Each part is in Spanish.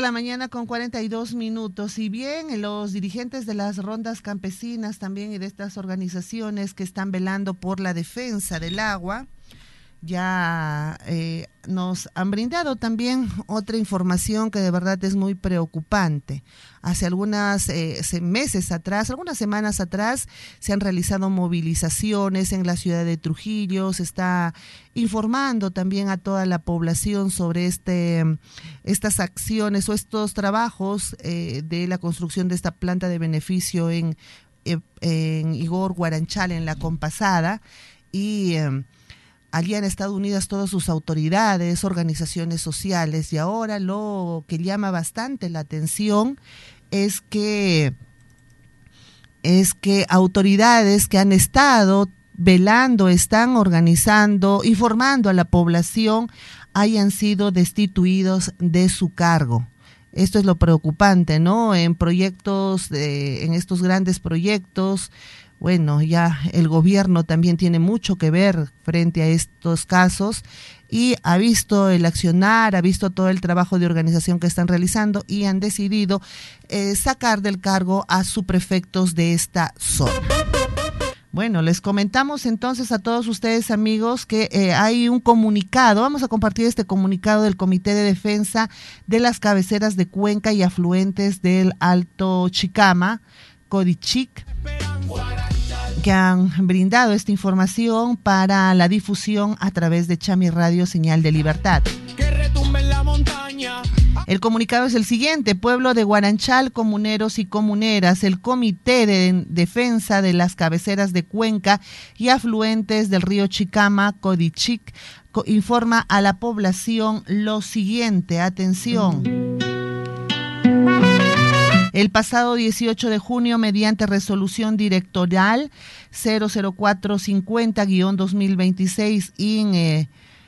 6:42 a.m. Y bien, los dirigentes de las rondas campesinas también y de estas organizaciones que están velando por la defensa del agua, ya nos han brindado también otra información que de verdad es muy preocupante. Hace algunas algunas semanas atrás, se han realizado movilizaciones en la ciudad de Trujillo. Se está informando también a toda la población sobre estas acciones o estos trabajos de la construcción de esta planta de beneficio en Igor Guaranchal, en la Compasada, y allí han estado unidas todas sus autoridades, organizaciones sociales, y ahora lo que llama bastante la atención es que autoridades que han estado velando, están organizando, informando a la población, hayan sido destituidos de su cargo. Esto es lo preocupante, ¿no? En estos grandes proyectos, bueno, ya el gobierno también tiene mucho que ver frente a estos casos y ha visto el accionar, ha visto todo el trabajo de organización que están realizando y han decidido sacar del cargo a subprefectos de esta zona. Bueno, les comentamos entonces a todos ustedes, amigos, que hay un comunicado. Vamos a compartir este comunicado del Comité de Defensa de las Cabeceras de Cuenca y afluentes del Alto Chicama, Codichic, que han brindado esta información para la difusión a través de Chami Radio Señal de Libertad. El comunicado es el siguiente: pueblo de Guaranchal, comuneros y comuneras, el Comité de Defensa de las Cabeceras de Cuenca y afluentes del río Chicama, Codichic, informa a la población lo siguiente. Atención. El pasado 18 de junio, mediante resolución directorial 00450-2026 in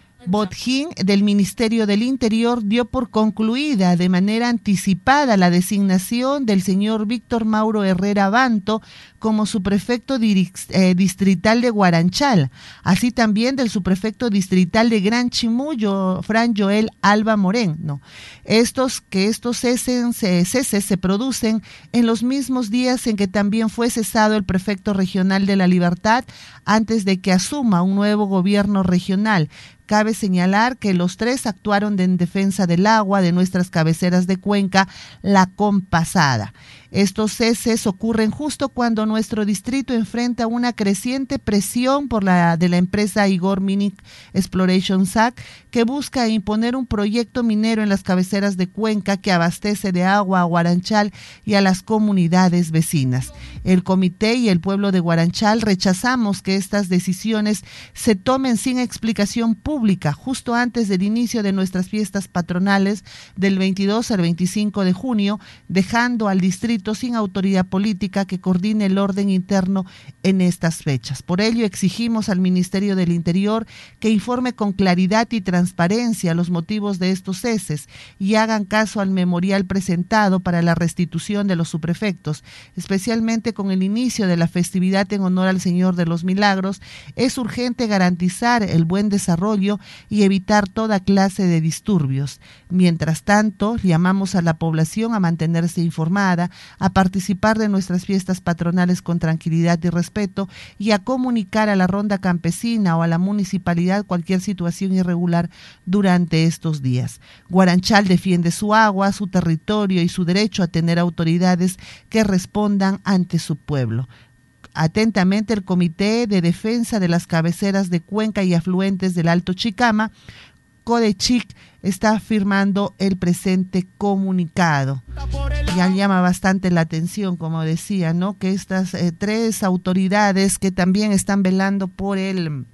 Botjín del Ministerio del Interior, dio por concluida de manera anticipada la designación del señor Víctor Mauro Herrera Banto como subprefecto distrital de Guaranchal, así también del subprefecto distrital de Gran Chimullo, Fran Joel Alba Moreno. Estos ceses se producen en los mismos días en que también fue cesado el prefecto regional de La Libertad antes de que asuma un nuevo gobierno regional. Cabe señalar que los tres actuaron en defensa del agua de nuestras cabeceras de cuenca, la Compasada. Estos ceses ocurren justo cuando nuestro distrito enfrenta una creciente presión de la empresa Igor Mini Exploration SAC, que busca imponer un proyecto minero en las cabeceras de Cuenca que abastece de agua a Guaranchal y a las comunidades vecinas. El comité y el pueblo de Guaranchal rechazamos que estas decisiones se tomen sin explicación pública justo antes del inicio de nuestras fiestas patronales del 22 al 25 de junio, dejando al distrito sin autoridad política que coordine el orden interno en estas fechas. Por ello, exigimos al Ministerio del Interior que informe con claridad y transparencia los motivos de estos ceses y hagan caso al memorial presentado para la restitución de los subprefectos, especialmente con el inicio de la festividad en honor al Señor de los Milagros. Es urgente garantizar el buen desarrollo y evitar toda clase de disturbios. Mientras tanto, llamamos a la población a mantenerse informada, a participar de nuestras fiestas patronales con tranquilidad y respeto y a comunicar a la ronda campesina o a la municipalidad cualquier situación irregular durante estos días. Guaranchal defiende su agua, su territorio y su derecho a tener autoridades que respondan ante su pueblo. Atentamente, el Comité de Defensa de las Cabeceras de Cuenca y afluentes del Alto Chicama, Codechic, está firmando el presente comunicado. Ya llama bastante la atención, como decía, ¿no?, que estas tres autoridades que también están velando por el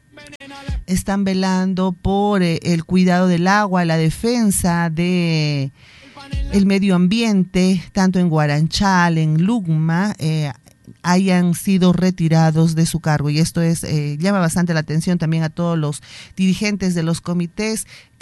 cuidado del agua, la defensa de el medio ambiente, tanto en Guaranchal, en Lugma, hayan sido retirados de su cargo. Y esto llama bastante la atención también a todos los dirigentes de los comités